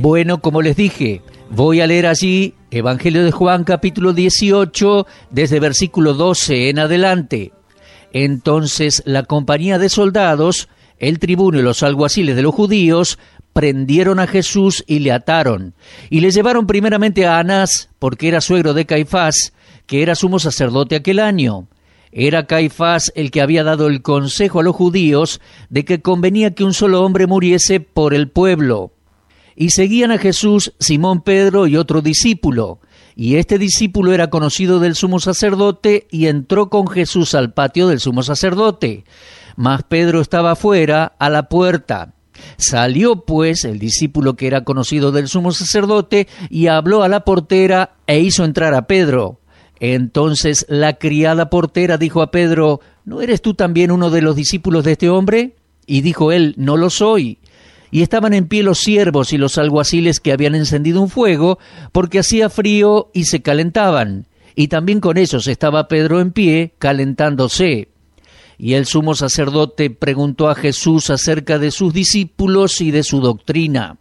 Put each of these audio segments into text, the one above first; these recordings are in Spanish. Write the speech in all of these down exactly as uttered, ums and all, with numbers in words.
Bueno, como les dije, voy a leer allí Evangelio de Juan, capítulo dieciocho, desde versículo doce en adelante. Entonces la compañía de soldados, el tribuno y los alguaciles de los judíos, prendieron a Jesús y le ataron, y le llevaron primeramente a Anás, porque era suegro de Caifás, que era sumo sacerdote aquel año. Era Caifás el que había dado el consejo a los judíos de que convenía que un solo hombre muriese por el pueblo. Y seguían a Jesús Simón Pedro y otro discípulo, y este discípulo era conocido del sumo sacerdote y entró con Jesús al patio del sumo sacerdote. Mas Pedro estaba afuera, a la puerta. Salió pues el discípulo que era conocido del sumo sacerdote y habló a la portera e hizo entrar a Pedro. Entonces la criada portera dijo a Pedro: ¿No eres tú también uno de los discípulos de este hombre? Y dijo él: No lo soy. Y estaban en pie los siervos y los alguaciles que habían encendido un fuego, porque hacía frío y se calentaban. Y también con ellos estaba Pedro en pie, calentándose. Y el sumo sacerdote preguntó a Jesús acerca de sus discípulos y de su doctrina.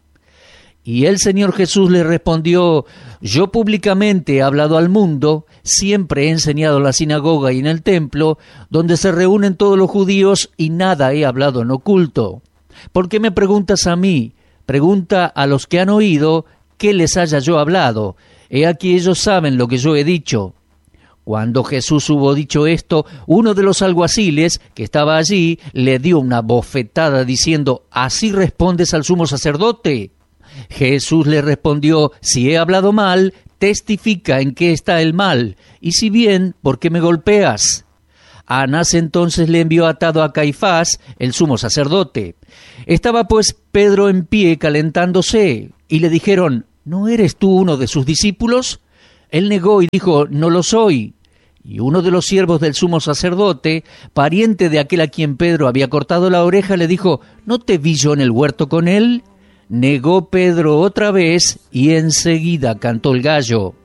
Y el Señor Jesús le respondió: Yo públicamente he hablado al mundo, siempre he enseñado en la sinagoga y en el templo, donde se reúnen todos los judíos, y nada he hablado en oculto. ¿Por qué me preguntas a mí? Pregunta a los que han oído qué les haya yo hablado. He aquí ellos saben lo que yo he dicho. Cuando Jesús hubo dicho esto, uno de los alguaciles que estaba allí le dio una bofetada diciendo: ¿Así respondes al sumo sacerdote? Jesús le respondió: Si he hablado mal, testifica en qué está el mal, y si bien, ¿por qué me golpeas? Anás entonces le envió atado a Caifás, el sumo sacerdote. Estaba pues Pedro en pie calentándose, y le dijeron: ¿No eres tú uno de sus discípulos? Él negó y dijo: No lo soy. Y uno de los siervos del sumo sacerdote, pariente de aquel a quien Pedro había cortado la oreja, le dijo: ¿No te vi yo en el huerto con él? Negó Pedro otra vez, y enseguida cantó el gallo.